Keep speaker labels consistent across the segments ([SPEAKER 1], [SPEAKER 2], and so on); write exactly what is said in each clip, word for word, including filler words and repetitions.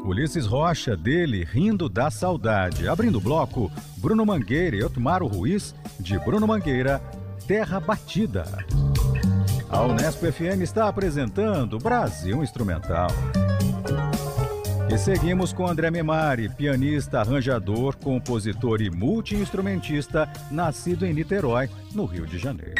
[SPEAKER 1] Ulisses Rocha, dele Rindo da Saudade. Abrindo o bloco, Bruno Mangueira e Otmaro Ruiz, de Bruno Mangueira, Terra Batida. A Unesp F M está apresentando Brasil Instrumental. E seguimos com André Memari, pianista, arranjador, compositor e multi-instrumentista, nascido em Niterói, no Rio de Janeiro.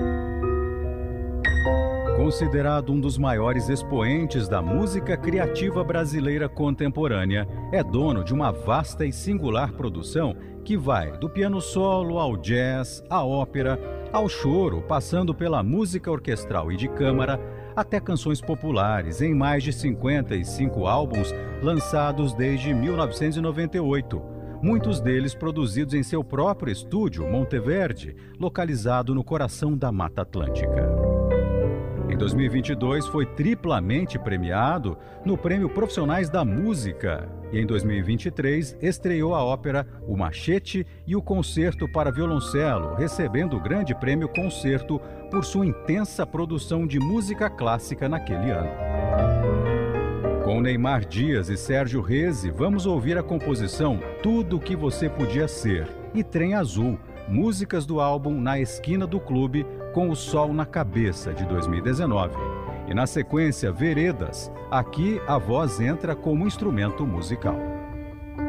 [SPEAKER 1] Considerado um dos maiores expoentes da música criativa brasileira contemporânea, é dono de uma vasta e singular produção que vai do piano solo ao jazz, à ópera, ao choro, passando pela música orquestral e de câmara, até canções populares, em mais de cinquenta e cinco álbuns lançados desde mil novecentos e noventa e oito, muitos deles produzidos em seu próprio estúdio, Monteverde, localizado no coração da Mata Atlântica. Em dois mil e vinte e dois foi triplamente premiado no Prêmio Profissionais da Música e em dois mil e vinte e três estreou a ópera O Machete e o Concerto para Violoncelo, recebendo o Grande Prêmio Concerto por sua intensa produção de música clássica naquele ano. Com Neymar Dias e Sérgio Reze, vamos ouvir a composição Tudo o que Você Podia Ser e Trem Azul, músicas do álbum Na Esquina do Clube, com o Sol na Cabeça, de dois mil e dezenove. E na sequência, Veredas. Aqui a voz entra como instrumento musical.